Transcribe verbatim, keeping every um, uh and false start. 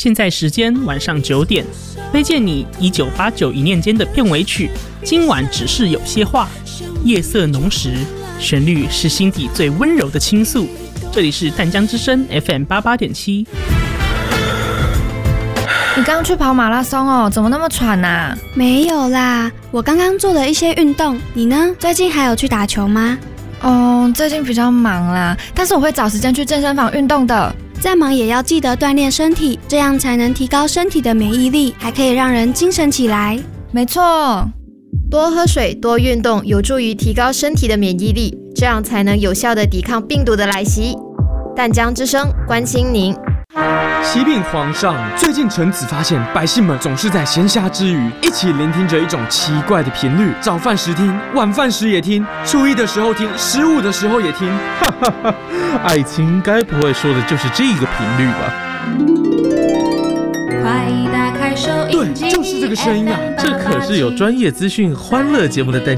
现在时间晚上九点，推荐你一九八九一念间的片尾曲《今晚只是有些话》，夜色浓时，旋律是心底最温柔的倾诉。这里是淡江之声 F M 八八点七。 你刚去跑马拉松哦，怎么那么喘啊？ 没有啦，我刚刚做了一些运动。你呢？最近还有去打球吗？ 哦，最近比较忙啦，但是我会找时间去健身房运动的。 再忙也要记得锻炼身体，这样才能提高身体的免疫力，还可以让人精神起来。 没错， 多喝水、多运动，有助于提高身体的免疫力，这样才能有效地抵抗病毒的来袭。淡江之声关心您。 启禀皇上，最近臣子发现百姓们总是在闲暇之余一起聆听着一种奇怪的频率，早饭时听，晚饭时也听，初一的时候听，十五的时候也听。 哈哈哈，爱情该不会说的就是这个频率吧？ 快打开收音机， 对，就是这个声音啊！ 这可是有专业资讯、欢乐节目的淡